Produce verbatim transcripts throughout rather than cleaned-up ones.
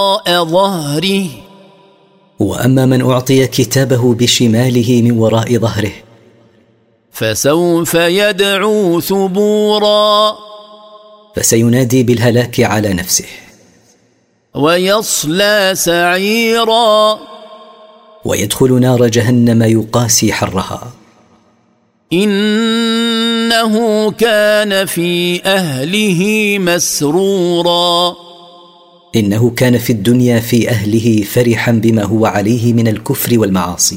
ظهره. وأما من أعطي كتابه بشماله من وراء ظهره فسوف يدعو ثبورا، فسينادي بالهلاك على نفسه. ويصلى سعيرا، ويدخل نار جهنم يقاسي حرها. إنه كان في أهله مسرورا، إنه كان في الدنيا في أهله فرحا بما هو عليه من الكفر والمعاصي.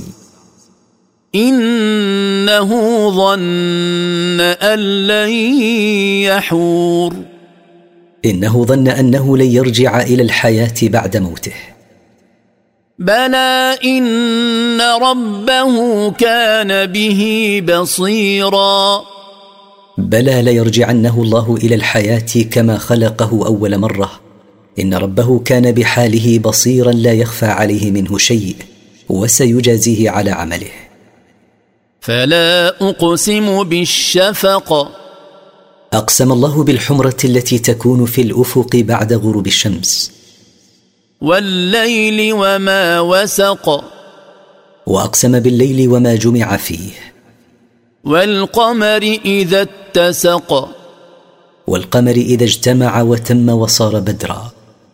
إنه ظن أن لن يحور، إنه ظن أنه لن يرجع إلى الحياة بعد موته. بلى إن ربه كان به بصيرا، بلى ليرجعنه الله إلى الحياة كما خلقه أول مرة. إن ربه كان بحاله بصيرا لا يخفى عليه منه شيء، وسيجازيه على عمله. فلا أقسم بالشفق، أقسم الله بالحمرة التي تكون في الأفق بعد غروب الشمس. والليل وما وسق، وأقسم بالليل وما جمع فيه. والقمر إذا اتسق، والقمر إذا اجتمع وتم وصار بدرا.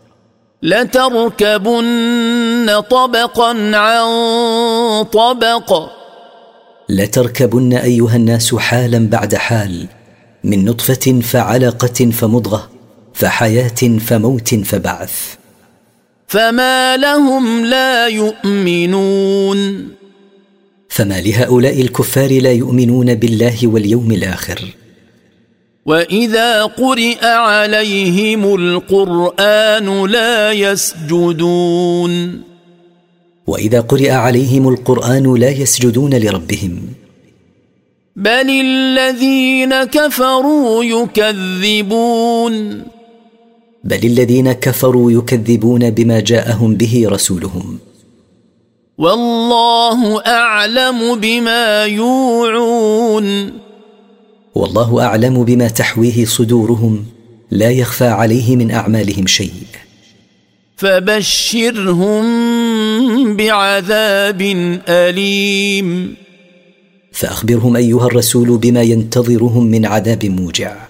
لتركبن طبقا عن طبق، لتركبن أيها الناس حالا بعد حال، من نطفة فعلقة فمضغة فحياة فموت فبعث. فما لهم لا يؤمنون، فما لهؤلاء الكفار لا يؤمنون بالله واليوم الآخر. وإذا قرئ عليهم القرآن لا يسجدون، وإذا قرئ عليهم القرآن لا يسجدون لربهم. بل الذين كفروا يكذبون، بل الذين كفروا يكذبون بما جاءهم به رسولهم. والله أعلم بما يوعون، والله أعلم بما تحويه صدورهم، لا يخفى عليه من أعمالهم شيء. فبشرهم بعذاب أليم، فأخبرهم أيها الرسول بما ينتظرهم من عذاب موجع.